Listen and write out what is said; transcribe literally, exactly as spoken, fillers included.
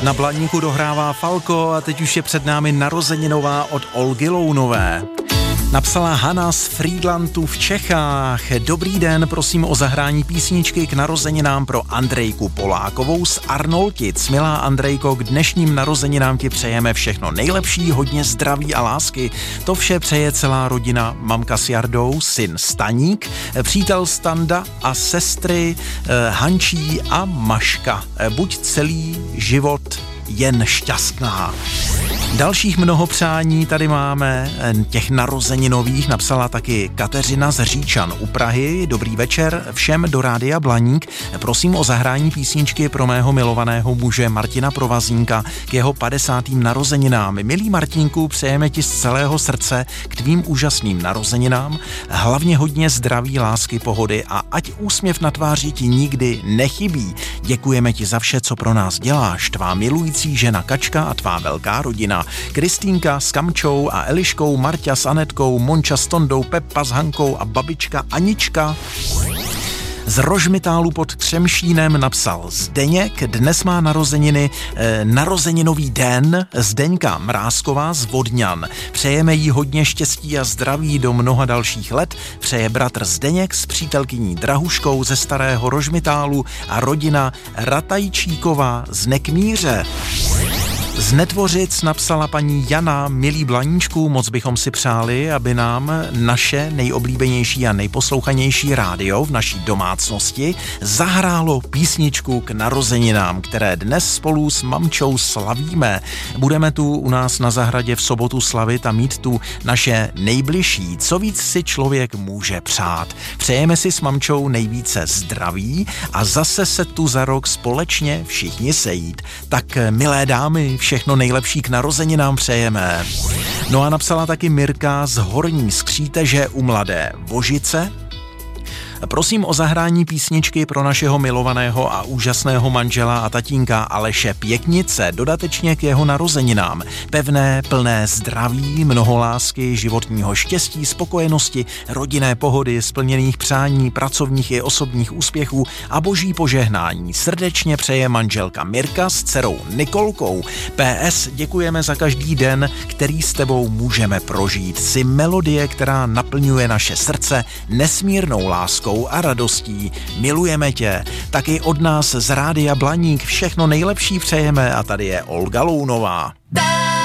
Na Blaníku dohrává Falko a teď už je před námi narozeninová od Olgy Lounové. Napsala Hana z Frýdlantu v Čechách. Dobrý den, prosím o zahrání písničky k narozeninám pro Andrejku Polákovou z Arnoltic. Milá Andrejko, k dnešním narozeninám ti přejeme všechno nejlepší, hodně zdraví a lásky. To vše přeje celá rodina, mamka s Jardou, syn Staník, přítel Standa a sestry eh, Hančí a Maška. Buď celý život jen šťastná. Dalších mnoho přání tady máme, těch narozeninových napsala taky Kateřina z Říčan u Prahy. Dobrý večer všem do Rádia Blaník. Prosím o zahrání písničky pro mého milovaného muže Martina Provazínka k jeho padesátým narozeninám. Milý Martínku, přejeme ti z celého srdce k tvým úžasným narozeninám, hlavně hodně zdraví, lásky, pohody a ať úsměv na tváři ti nikdy nechybí. Děkujeme ti za vše, co pro nás děláš. Tvá milující žena Kačka a tvá velká rodina. Kristýnka s Kamčou a Eliškou, Marťa s Anetkou, Monča s Tondou, Peppa s Hankou a babička Anička. Z Rožmitálu pod Třemšínem napsal Zdeněk, dnes má narozeniny, e, narozeninový den, Zdeňka Mrázková z Vodňan. Přejeme jí hodně štěstí a zdraví do mnoha dalších let, přeje bratr Zdeněk s přítelkyní Drahuškou ze Starého Rožmitálu a rodina Ratajčíková z Nekmíře. Z Netvořic napsala paní Jana, milí Blaníčku, moc bychom si přáli, aby nám naše nejoblíbenější a nejposlouchanější rádio v naší domácnosti zahrálo písničku k narozeninám, které dnes spolu s mamčou slavíme. Budeme tu u nás na zahradě v sobotu slavit a mít tu naše nejbližší. Co víc si člověk může přát? Přejeme si s mamčou nejvíce zdraví a zase se tu za rok společně všichni sejít. Tak milé dámy, všechno nejlepší k narozeninám přejeme. No a napsala taky Mirka z Horní Skříteže u Mladé Vožice. Prosím o zahrání písničky pro našeho milovaného a úžasného manžela a tatínka Aleše Pěknice, dodatečně k jeho narozeninám. Pevné, plné zdraví, mnoho lásky, životního štěstí, spokojenosti, rodinné pohody, splněných přání, pracovních i osobních úspěchů a boží požehnání. Srdečně přeje manželka Mirka s dcerou Nikolkou. P S. Děkujeme za každý den, který s tebou můžeme prožít. Jsi melodie, která naplňuje naše srdce nesmírnou láskou a radostí. Milujeme tě. Taky od nás z Rádia Blaník všechno nejlepší přejeme a tady je Olga Lounová.